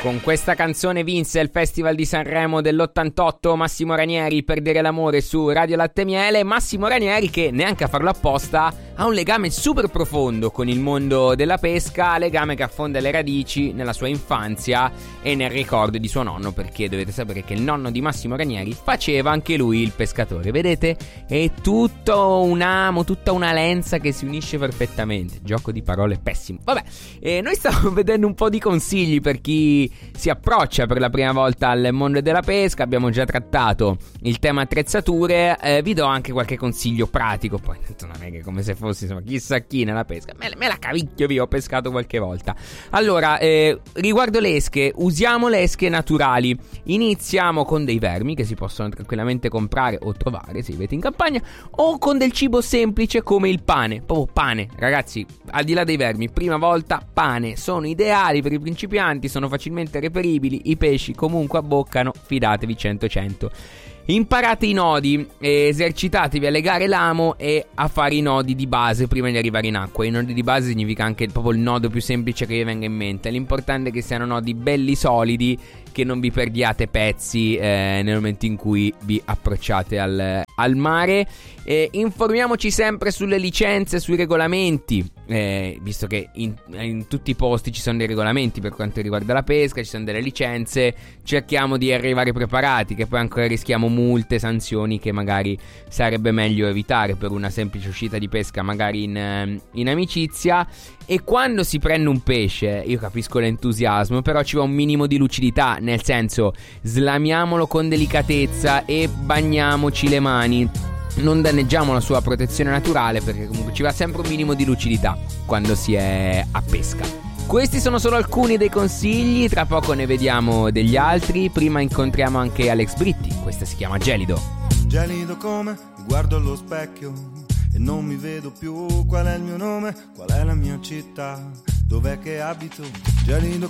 Con questa canzone vinse il Festival di Sanremo dell'88 Massimo Ranieri, Perdere l'amore su Radio Latte Miele. Massimo Ranieri che, neanche a farlo apposta, ha un legame super profondo con il mondo della pesca, legame che affonda le radici nella sua infanzia e nel ricordo di suo nonno, perché dovete sapere che il nonno di Massimo Ranieri faceva anche lui il pescatore. Vedete? È tutto un amo, tutta una lenza che si unisce perfettamente. Gioco di parole pessimo. Vabbè, noi stiamo vedendo un po' di consigli per chi si approccia per la prima volta al mondo della pesca. Abbiamo già trattato il tema attrezzature, vi do anche qualche consiglio pratico. Poi non è che come se fossi insomma chissà chi nella pesca, me la cavicchio via, ho pescato qualche volta. Allora, riguardo le esche, usiamo le esche naturali. Iniziamo con dei vermi che si possono tranquillamente comprare o trovare se vivete in campagna, o con del cibo semplice come il pane. Proprio pane, ragazzi, al di là dei vermi, prima volta pane, sono ideali per i principianti, sono facilmente reperibili, i pesci comunque abboccano, fidatevi 100-100. Imparate i nodi, esercitatevi a legare l'amo e a fare i nodi di base prima di arrivare in acqua. I nodi di base significa anche proprio il nodo più semplice che vi venga in mente. L'importante è che siano nodi belli solidi, che non vi perdiate pezzi nel momento in cui vi approcciate al mare. Informiamoci sempre sulle licenze, sui regolamenti, visto che in tutti i posti ci sono dei regolamenti per quanto riguarda la pesca, ci sono delle licenze. Cerchiamo di arrivare preparati, che poi ancora rischiamo multe, sanzioni che magari sarebbe meglio evitare per una semplice uscita di pesca magari in amicizia. E quando si prende un pesce, io capisco l'entusiasmo, però ci va un minimo di lucidità, nel senso, slamiamolo con delicatezza e bagniamoci le mani. Non danneggiamo la sua protezione naturale, perché comunque ci va sempre un minimo di lucidità quando si è a pesca. Questi sono solo alcuni dei consigli, tra poco ne vediamo degli altri. Prima incontriamo anche Alex Britti, questa si chiama Gelido. Gelido come mi guardo allo specchio e non mi vedo più. Qual è il mio nome, qual è la mia città, dov'è che abito? Gelido